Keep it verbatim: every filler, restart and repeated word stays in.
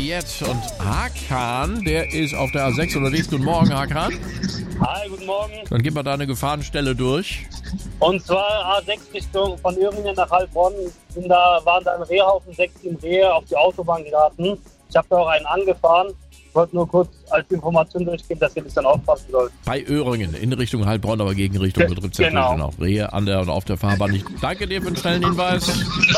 jetzt. Und Hakan, der ist auf der A sechs unterwegs. Guten Morgen, Hakan. Hi, guten Morgen. Dann gehen wir da eine Gefahrenstelle durch. Und zwar A sechs Richtung von Öhringen nach Heilbronn. Sind da, waren da im Rehhaufen sechs sieben Rehe auf die Autobahn geraten. Ich habe da auch einen angefahren. Ich wollte nur kurz als Information durchgeben, dass ihr das dann aufpassen sollt. Bei Öhringen, in Richtung Heilbronn, aber gegen Richtung betrifft es genau. natürlich auch Rehe an der und auf der Fahrbahn nicht. Danke dir für den schnellen Hinweis.